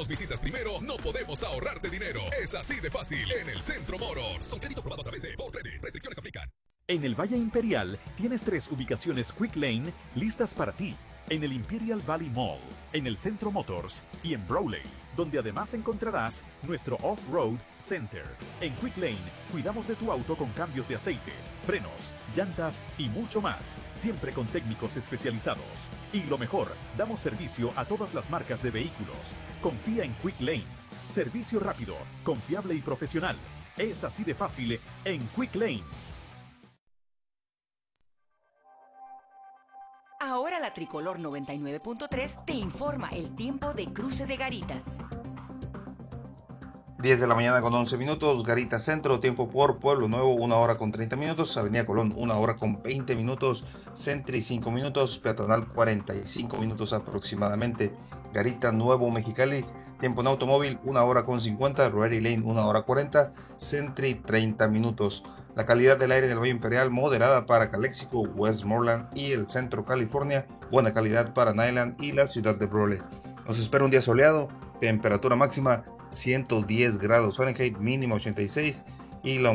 nos visitas primero, no podemos ahorrarte dinero. Es así de fácil en el Centro Motors. Con crédito aprobado a través de Ford Credit. Restricciones aplican. En el Valle Imperial tienes 3 ubicaciones Quick Lane listas para ti. En el Imperial Valley Mall, en el Centro Motors y en Brawley, donde además encontrarás nuestro Off-Road Center. En Quick Lane cuidamos de tu auto con cambios de aceite, frenos, llantas y mucho más, siempre con técnicos especializados. Y lo mejor, damos servicio a todas las marcas de vehículos. Confía en Quick Lane. Servicio rápido, confiable y profesional. Es así de fácil en Quick Lane. Ahora la Tricolor 99.3 te informa el tiempo de cruce de Garitas. 10 de la mañana con 11 minutos, Garitas Centro, tiempo por Pueblo Nuevo, 1 hora con 30 minutos, Avenida Colón, 1 hora con 20 minutos, Sentry 5 minutos, Peatonal 45 minutos aproximadamente, Garita Nuevo Mexicali, tiempo en automóvil, 1 hora con 50, Rotary Lane, 1 hora 40, Sentry 30 minutos. La calidad del aire en el Valle Imperial moderada para Calexico, Westmoreland y el Centro California, buena calidad para Nyland y la ciudad de Brawley. Nos espera un día soleado, temperatura máxima 110 grados Fahrenheit, mínimo 86 y la